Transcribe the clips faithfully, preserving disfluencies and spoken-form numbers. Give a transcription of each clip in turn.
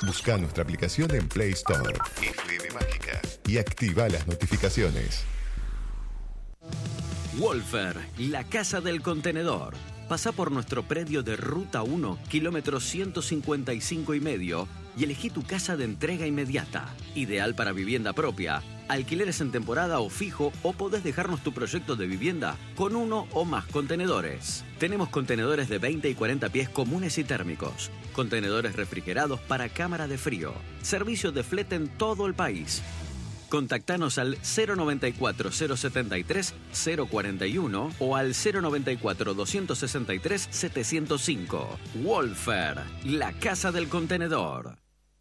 Busca nuestra aplicación en Play Store, F M Mágica, y activa las notificaciones. Wolfer, la casa del contenedor. Pasá por nuestro predio de Ruta uno, kilómetro ciento cincuenta y cinco y medio, y elegí tu casa de entrega inmediata. Ideal para vivienda propia, alquileres en temporada o fijo, o podés dejarnos tu proyecto de vivienda con uno o más contenedores. Tenemos contenedores de veinte y cuarenta pies comunes y térmicos, contenedores refrigerados para cámara de frío, servicio de flete en todo el país. Contactanos al cero noventa y cuatro, cero setenta y tres, cero cuarenta y uno o al cero noventa y cuatro, doscientos sesenta y tres, setecientos cinco. Wolfer, la casa del contenedor.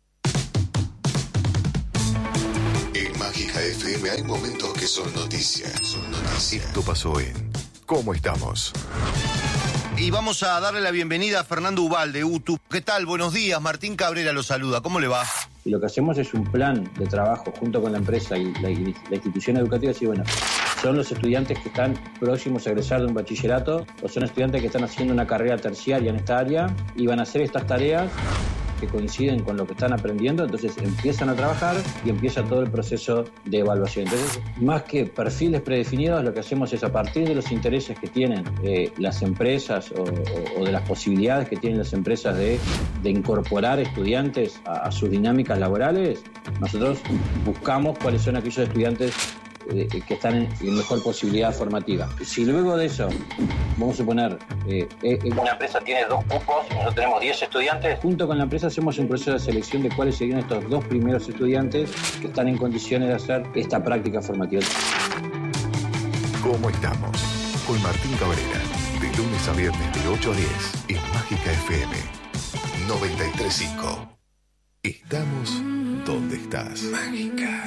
En Mágica F M hay momentos que son noticias. Son noticias. Esto pasó en ¿Cómo estamos? Y vamos a darle la bienvenida a Fernando Ubalde, U T U. ¿Qué tal? Buenos días. Martín Cabrera lo saluda. ¿Cómo le va? Y lo que hacemos es un plan de trabajo junto con la empresa y la, y la institución educativa. Y bueno, son los estudiantes que están próximos a egresar de un bachillerato o son estudiantes que están haciendo una carrera terciaria en esta área y van a hacer estas tareas que coinciden con lo que están aprendiendo, entonces empiezan a trabajar y empieza todo el proceso de evaluación. Entonces, más que perfiles predefinidos, lo que hacemos es a partir de los intereses que tienen eh, las empresas o, o, o de las posibilidades que tienen las empresas de, de incorporar estudiantes a, a sus dinámicas laborales, nosotros buscamos cuáles son aquellos estudiantes Eh, que están en, en mejor posibilidad formativa. Si luego de eso, vamos a suponer, eh, eh, una empresa tiene dos cupos y nosotros tenemos diez estudiantes, junto con la empresa hacemos un proceso de selección de cuáles serían estos dos primeros estudiantes que están en condiciones de hacer esta práctica formativa. ¿Cómo estamos? Con Martín Cabrera, de lunes a viernes de ocho a diez, en Mágica F M noventa y tres punto cinco. Estamos donde estás. Mágica.